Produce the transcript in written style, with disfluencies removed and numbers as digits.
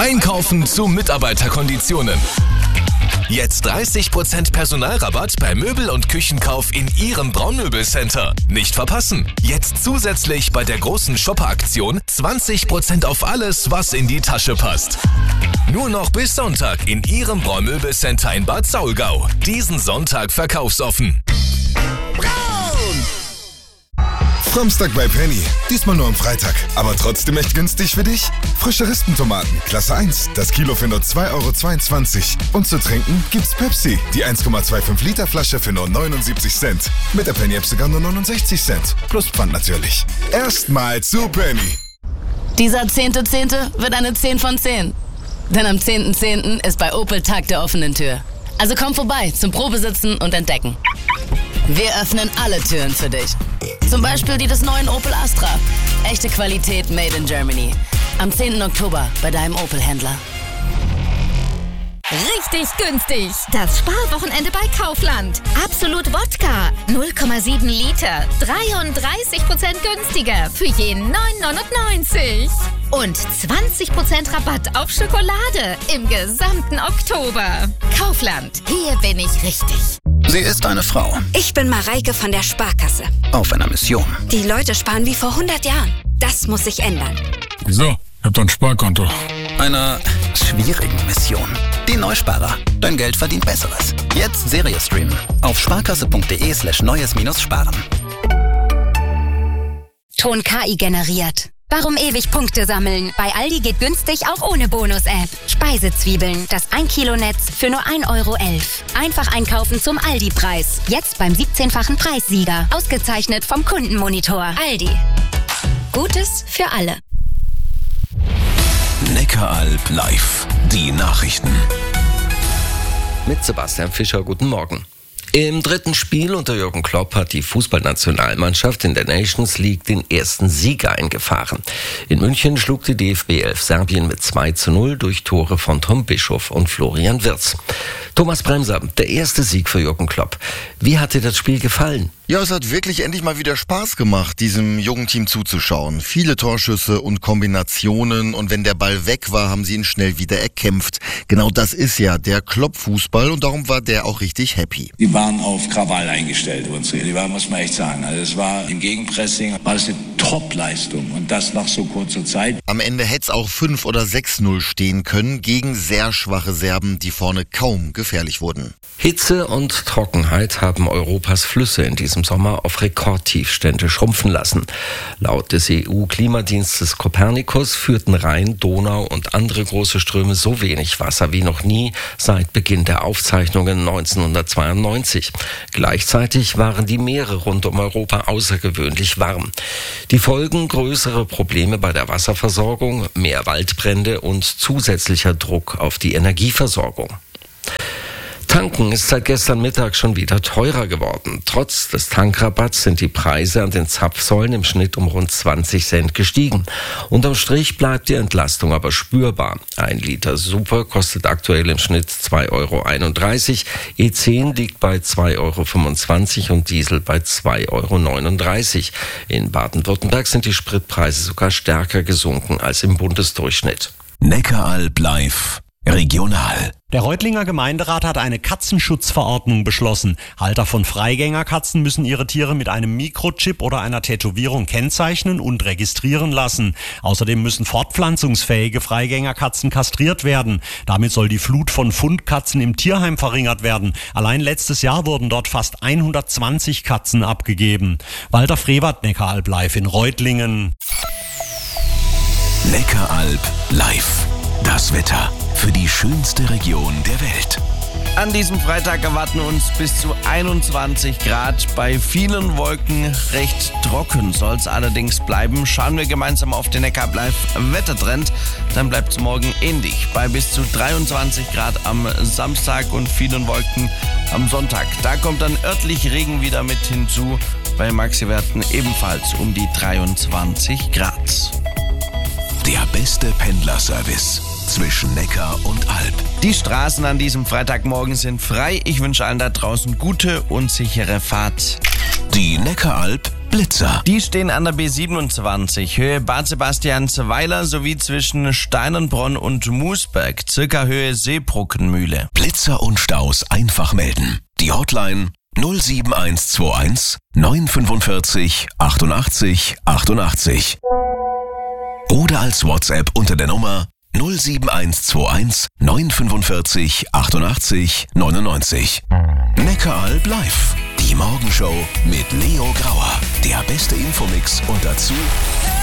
Einkaufen zu Mitarbeiterkonditionen. Jetzt 30% Personalrabatt bei Möbel- und Küchenkauf in Ihrem Braunmöbelcenter. Nicht verpassen. Jetzt zusätzlich bei der großen Shopper-Aktion 20% auf alles, was in die Tasche passt. Nur noch bis Sonntag in Ihrem Braunmöbelcenter in Bad Saulgau. Diesen Sonntag verkaufsoffen. Samstag bei Penny. Diesmal nur am Freitag. Aber trotzdem echt günstig für dich? Frische Rispentomaten, Klasse 1. Das Kilo für nur 2,22 €. Und zu trinken gibt's Pepsi. Die 1,25 Liter Flasche für nur 79 Cent. Mit der Penny-App sogar nur 69 Cent. Plus Pfand natürlich. Erstmal zu Penny. Dieser 10.10. wird eine 10 von 10. Denn am 10.10. ist bei Opel Tag der offenen Tür. Also komm vorbei zum Probesitzen und Entdecken. Wir öffnen alle Türen für dich. Zum Beispiel die des neuen Opel Astra. Echte Qualität made in Germany. Am 10. Oktober bei deinem Opel-Händler. Richtig günstig. Das Sparwochenende bei Kaufland. Absolut Wodka. 0,7 Liter. 33% günstiger. Für je 9,99 €. Und 20% Rabatt auf Schokolade im gesamten Oktober. Kaufland. Hier bin ich richtig. Sie ist eine Frau. Ich bin Mareike von der Sparkasse. Auf einer Mission. Die Leute sparen wie vor 100 Jahren. Das muss sich ändern. Wieso? Ich hab doch ein Sparkonto. Einer schwierigen Mission. Die Neusparer. Dein Geld verdient Besseres. Jetzt Serie streamen. Auf sparkasse.de/neues-sparen. Ton KI generiert. Warum ewig Punkte sammeln? Bei Aldi geht günstig auch ohne Bonus-App. Speisezwiebeln, das 1 Kilo Netz für nur 1,11 €. Einfach einkaufen zum Aldi-Preis. Jetzt beim 17-fachen Preissieger. Ausgezeichnet vom Kundenmonitor. Aldi. Gutes für alle. Neckaralb live. Die Nachrichten. Mit Sebastian Fischer, guten Morgen. Im dritten Spiel unter Jürgen Klopp hat die Fußballnationalmannschaft in der Nations League den ersten Sieg eingefahren. In München schlug die DFB 11 Serbien mit 2:0 durch Tore von Tom Bischoff und Florian Wirtz. Thomas Bremser, der erste Sieg für Jürgen Klopp. Wie hat dir das Spiel gefallen? Ja, es hat wirklich endlich mal wieder Spaß gemacht, diesem jungen Team zuzuschauen. Viele Torschüsse und Kombinationen, und wenn der Ball weg war, haben sie ihn schnell wieder erkämpft. Genau das ist ja der Klopp-Fußball, und darum war der auch richtig happy. Die waren auf Krawall eingestellt, unsere. Die waren, muss man echt sagen. Also es war im Gegenpressing, war es eine Top-Leistung, und das nach so kurzer Zeit. Am Ende hätte es auch 5 oder 6:0 stehen können gegen sehr schwache Serben, die vorne kaum gefährlich wurden. Hitze und Trockenheit haben Europas Flüsse in diesem Sommer auf Rekordtiefstände schrumpfen lassen. Laut des EU-Klimadienstes Copernicus führten Rhein, Donau und andere große Ströme so wenig Wasser wie noch nie seit Beginn der Aufzeichnungen 1992. Gleichzeitig waren die Meere rund um Europa außergewöhnlich warm. Die Folgen: größere Probleme bei der Wasserversorgung, mehr Waldbrände und zusätzlicher Druck auf die Energieversorgung. Tanken ist seit gestern Mittag schon wieder teurer geworden. Trotz des Tankrabatts sind die Preise an den Zapfsäulen im Schnitt um rund 20 Cent gestiegen. Unterm Strich bleibt die Entlastung aber spürbar. 1 Liter Super kostet aktuell im Schnitt 2,31 €, E10 liegt bei 2,25 € und Diesel bei 2,39 €. In Baden-Württemberg sind die Spritpreise sogar stärker gesunken als im Bundesdurchschnitt. Neckaralb live. Regional. Der Reutlinger Gemeinderat hat eine Katzenschutzverordnung beschlossen. Halter von Freigängerkatzen müssen ihre Tiere mit einem Mikrochip oder einer Tätowierung kennzeichnen und registrieren lassen. Außerdem müssen fortpflanzungsfähige Freigängerkatzen kastriert werden. Damit soll die Flut von Fundkatzen im Tierheim verringert werden. Allein letztes Jahr wurden dort fast 120 Katzen abgegeben. Walter Frevert, Neckaralb live in Reutlingen. Neckaralb live. Das Wetter für die schönste Region der Welt. An diesem Freitag erwarten uns bis zu 21 Grad. Bei vielen Wolken recht trocken soll es allerdings bleiben. Schauen wir gemeinsam auf den Neckaralb live Wettertrend. Dann bleibt es morgen ähnlich. Bei bis zu 23 Grad am Samstag und vielen Wolken am Sonntag. Da kommt dann örtlich Regen wieder mit hinzu. Bei Maxi-Werten ebenfalls um die 23 Grad. Der beste Pendlerservice zwischen Neckar und Alb. Die Straßen an diesem Freitagmorgen sind frei. Ich wünsche allen da draußen gute und sichere Fahrt. Die Neckaralb Blitzer. Die stehen an der B27, Höhe Bad Sebastiansweiler sowie zwischen Steinernbronn und Moosberg, circa Höhe Seebrückenmühle. Blitzer und Staus einfach melden. Die Hotline 07121 945 88 88. Oder als WhatsApp unter der Nummer 07121 945 88 99. Neckaralb live. Die Morgenshow mit Leo Grauer. Der beste Infomix und dazu